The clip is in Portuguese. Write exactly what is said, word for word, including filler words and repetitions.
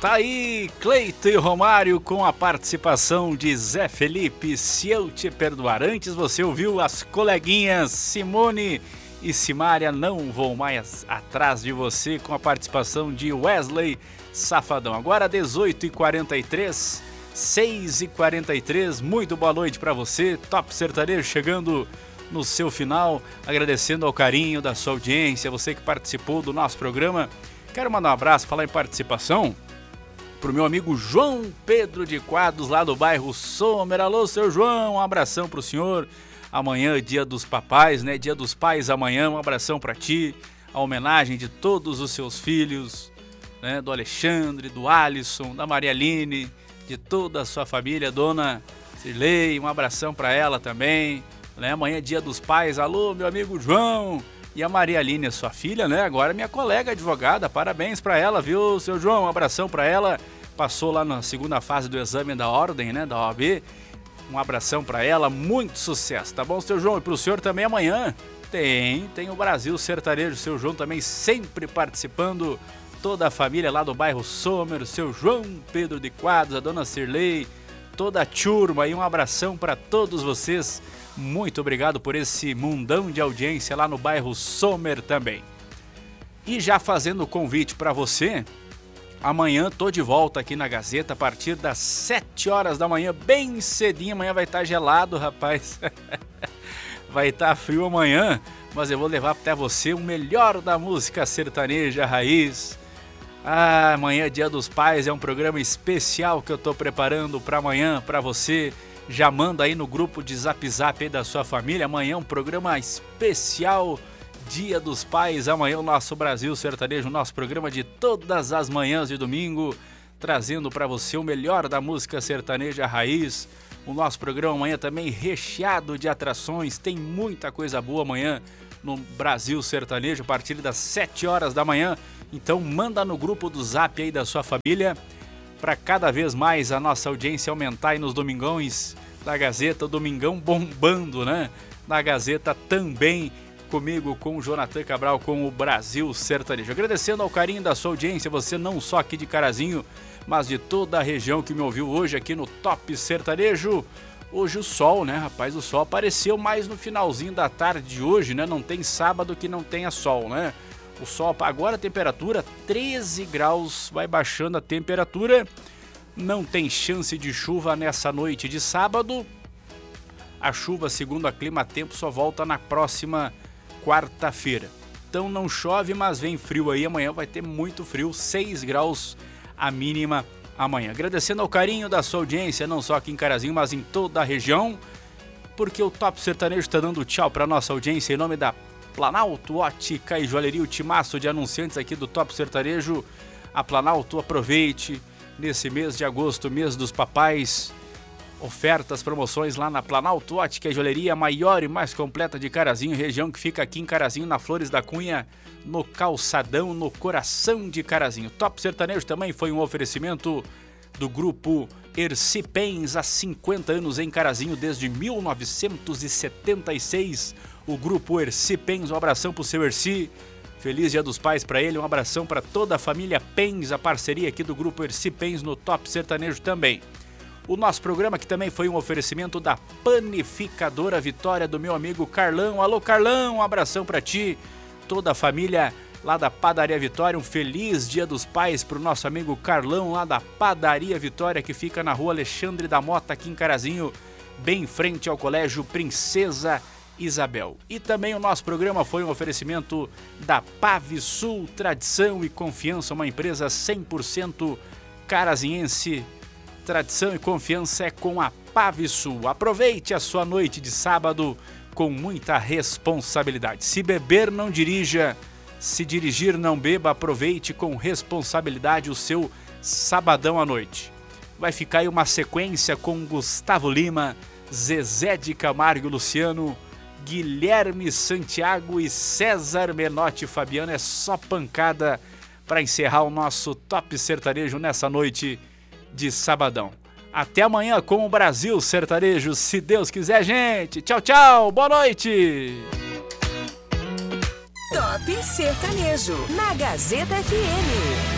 Tá aí Cleiton e Romário com a participação de Zé Felipe, Se Eu Te Perdoar. Antes você ouviu as coleguinhas Simone e Simária, Não Vou Mais Atrás de Você, com a participação de Wesley Safadão. Agora dezoito e quarenta e três, seis e quarenta e três, muito boa noite para você. Top Sertanejo chegando no seu final, agradecendo ao carinho da sua audiência, você que participou do nosso programa. Quero mandar um abraço, falar em participação, pro meu amigo João Pedro de Quadros, lá do bairro Sommer. Alô, seu João, um abração pro senhor. Amanhã é dia dos papais, né? Dia dos pais amanhã, um abração pra ti. A homenagem de todos os seus filhos, né? Do Alexandre, do Alisson, da Maria Aline, de toda a sua família, dona Cirlei, um abração pra ela também, né? Amanhã é dia dos pais. Alô, meu amigo João. E a Maria Aline, a sua filha, né? Agora minha colega advogada, parabéns pra ela, viu, seu João? Um abração pra ela. Passou lá na segunda fase do exame da ordem, né? Da O A B. Um abração pra ela, muito sucesso, tá bom, seu João? E pro senhor também amanhã tem, tem o Brasil Sertanejo, seu João também sempre participando. Toda a família lá do bairro Sommer, o seu João Pedro de Quadros, a dona Cirlei, toda a turma aí, um abração pra todos vocês. Muito obrigado por esse mundão de audiência lá no bairro Sommer também. E já fazendo o convite para você, amanhã tô de volta aqui na Gazeta a partir das sete horas da manhã, bem cedinho. Amanhã vai estar gelado, rapaz. Vai estar frio amanhã, mas eu vou levar até você o melhor da música sertaneja raiz. Ah, amanhã é Dia dos Pais, é um programa especial que eu tô preparando para amanhã, para você. Já manda aí no grupo de Zap Zap aí da sua família. Amanhã é um programa especial, Dia dos Pais. Amanhã o nosso Brasil Sertanejo, o nosso programa de todas as manhãs de domingo, trazendo para você o melhor da música sertaneja raiz. O nosso programa amanhã também recheado de atrações, tem muita coisa boa amanhã no Brasil Sertanejo a partir das sete horas da manhã. Então manda no grupo do Zap aí da sua família, para cada vez mais a nossa audiência aumentar aí nos domingões da Gazeta, o domingão bombando, né? Na Gazeta também, comigo, com o Jonathan Cabral, com o Brasil Sertanejo. Agradecendo ao carinho da sua audiência, você não só aqui de Carazinho, mas de toda a região que me ouviu hoje aqui no Top Sertanejo. Hoje o sol, né, rapaz, o sol apareceu mais no finalzinho da tarde de hoje, né? Não tem sábado que não tenha sol, né? O sol, agora a temperatura treze graus, vai baixando a temperatura, não tem chance de chuva nessa noite de sábado. A chuva, segundo a Clima Tempo, só volta na próxima quarta-feira. Então não chove, mas vem frio aí, amanhã vai ter muito frio, seis graus a mínima amanhã. Agradecendo ao carinho da sua audiência, não só aqui em Carazinho, mas em toda a região, porque o Top Sertanejo está dando tchau para nossa audiência em nome da Planalto Ótica e Joalheria, o timaço de anunciantes aqui do Top Sertanejo. A Planalto, aproveite nesse mês de agosto, mês dos papais, ofertas, promoções lá na Planalto Ótica e Joalheria, a maior e mais completa de Carazinho, região que fica aqui em Carazinho, na Flores da Cunha, no calçadão, no coração de Carazinho. Top Sertanejo também foi um oferecimento do grupo Erci Pens, há cinquenta anos em Carazinho, desde mil novecentos e setenta e seis. O grupo Erci Pens, um abração pro seu Erci, feliz Dia dos Pais para ele, um abração para toda a família Pens, a parceria aqui do grupo Erci Pens no Top Sertanejo também. O nosso programa que também foi um oferecimento da Panificadora Vitória, do meu amigo Carlão. Alô Carlão, um abração para ti, toda a família lá da Padaria Vitória, um feliz Dia dos Pais pro nosso amigo Carlão lá da Padaria Vitória, que fica na rua Alexandre da Mota, aqui em Carazinho, bem em frente ao Colégio Princesa Isabel. E também o nosso programa foi um oferecimento da Pavisul, tradição e confiança, uma empresa cem por cento carazinhense. Tradição e confiança é com a Pavisul. Aproveite a sua noite de sábado com muita responsabilidade. Se beber, não dirija. Se dirigir, não beba. Aproveite com responsabilidade o seu sabadão à noite. Vai ficar aí uma sequência com Gustavo Lima, Zezé de Camargo e Luciano, Guilherme Santiago e César Menotti Fabiano. É só pancada para encerrar o nosso Top Sertanejo nessa noite de sabadão. Até amanhã com o Brasil Sertanejo, se Deus quiser, gente. Tchau, tchau, boa noite. Top Sertanejo, na Gazeta F M.